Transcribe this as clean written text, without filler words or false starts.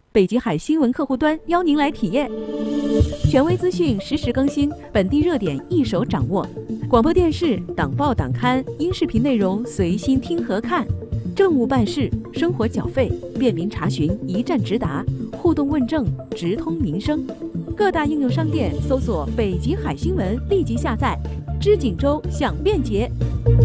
北极海新闻客户端邀您来体验。权威资讯实时更新，本地热点一手掌握。广播电视、党报党刊、音视频内容随心听和看。政务办事、生活缴费，便民查询一站直达，互动问政直通民生。各大应用商店搜索“北极海新闻”，立即下载。知锦州享便捷。